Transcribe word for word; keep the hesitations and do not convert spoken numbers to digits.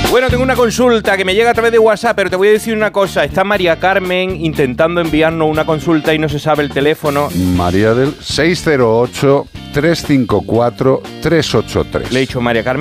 Bueno, tengo una consulta que me llega a través de WhatsApp, pero te voy a decir una cosa. Está María Carmen intentando enviarnos una consulta y no se sabe el teléfono. María del seis cero ocho, tres cinco cuatro, tres ocho tres. Le he dicho, María Carmen,